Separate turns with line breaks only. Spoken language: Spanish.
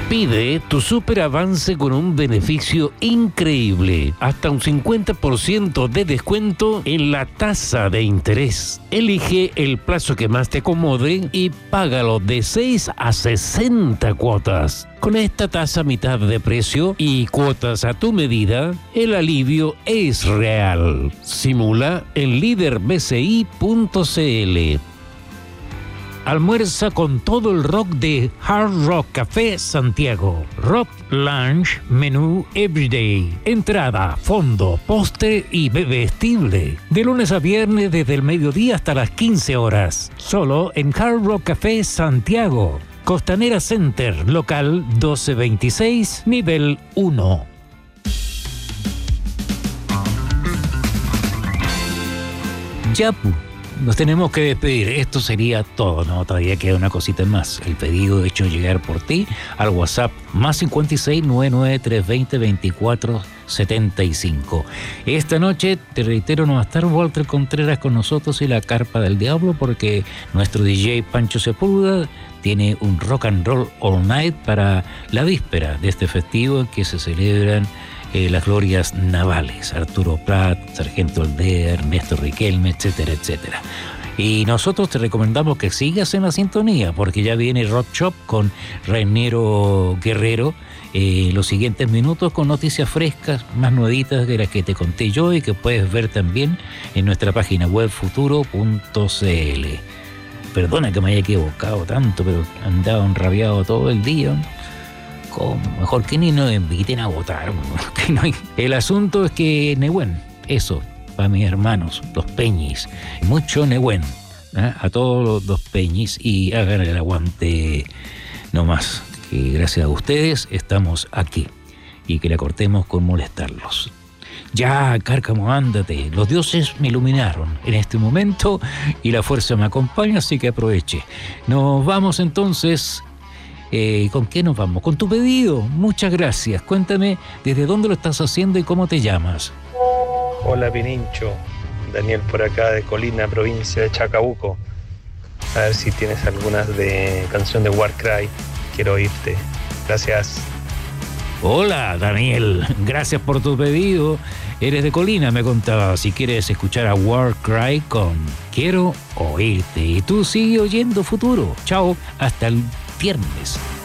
Pide tu super avance con un beneficio increíble, hasta un 50% de descuento en la tasa de interés. Elige el plazo que más te acomode y págalo de 6 a 60 cuotas. Con esta tasa a mitad de precio y cuotas a tu medida, el alivio es real. Simula en liderbci.cl. Almuerza con todo el rock de Hard Rock Café Santiago. Rock Lunch, menú Everyday. Entrada, fondo, postre y bebestible. De lunes a viernes desde el mediodía hasta las 15 horas. Solo en Hard Rock Café Santiago. Costanera Center, local 1226, nivel 1. Yapu. Nos tenemos que despedir. Esto sería todo, ¿no? Todavía queda una cosita más. El pedido hecho llegar por ti al WhatsApp +56 99 320 24 75. Esta noche, te reitero, no va a estar Walter Contreras con nosotros y la Carpa del Diablo, porque nuestro DJ Pancho Sepúlveda tiene un rock and roll all night para la víspera de este festivo en que se celebran las glorias navales, Arturo Prat, Sargento Aldea, Ernesto Riquelme, etcétera, etcétera. Y nosotros te recomendamos que sigas en la sintonía, porque ya viene Rock Shop con Reinero Guerrero, los siguientes minutos con noticias frescas, más nuevitas de las que te conté yo y que puedes ver también en nuestra página web futuro.cl. Perdona que me haya equivocado tanto, pero andaba enrabiado todo el día. ¿Cómo? Mejor que ni nos inviten a votar. Que no hay... El asunto es que Nehuen, eso, para mis hermanos, los Peñis, mucho Nehuen, ¿eh? A todos los Peñis, y hagan el aguante nomás, que gracias a ustedes estamos aquí, y que la cortemos con molestarlos. Ya, Cárcamo, ándate. Los dioses me iluminaron en este momento y la fuerza me acompaña, así que aproveche. Nos vamos entonces. ¿Con qué nos vamos? Con tu pedido. Muchas gracias. Cuéntame desde dónde lo estás haciendo y cómo te llamas.
Hola, Pinincho. Daniel por acá de Colina, provincia de Chacabuco. A ver si tienes algunas de canción de Warcry. Quiero oírte. Gracias.
Hola, Daniel. Gracias por tu pedido. Eres de Colina, me contaba. Si quieres escuchar a Warcry con Quiero oírte. Y tú sigue oyendo Futuro. Chao. Hasta el viernes.